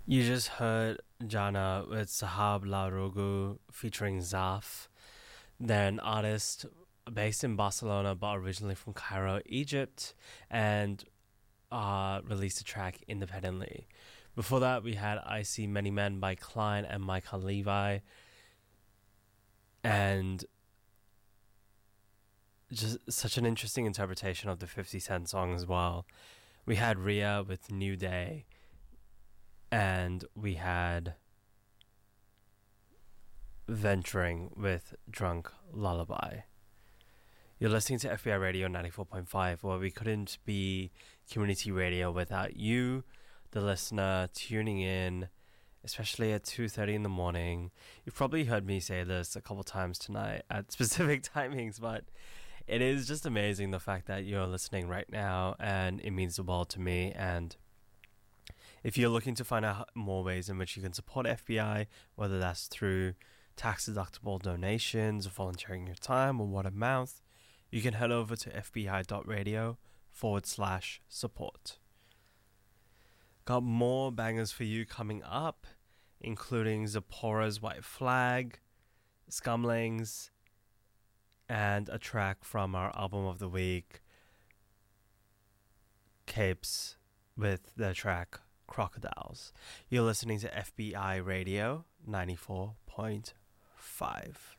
You just heard Jana with Sahab La Rogu featuring Zaf. They're an artist based in Barcelona but originally from Cairo, Egypt, and released a track independently. Before that, we had I See Many Men by Klein and Michael Levi, and just such an interesting interpretation of the 50 Cent song as well. We had Ria with New Day, and we had Venturing with Drunk Lullaby. You're listening to FBI Radio 94.5, where we couldn't be community radio without you, the listener, tuning in, especially at 2:30 in the morning. You've probably heard me say this a couple times tonight at specific timings, but it is just amazing the fact that you're listening right now, and it means the world to me. And if you're looking to find out more ways in which you can support FBI, whether that's through tax-deductible donations, or volunteering your time, or word of mouth, you can head over to fbi.radio/support. Got more bangers for you coming up, including Zipporah's White Flag, Scumlings, and a track from our album of the week, Capes, with the track Crocodiles. You're listening to FBI Radio 94.5.